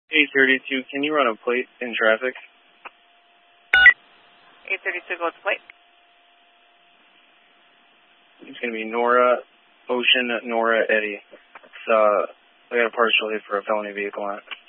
832, can you run a plate in traffic? 832, go with the plate. It's going to be Nora, Ocean, Nora, Eddie. I got a partial hit for a felony vehicle on it.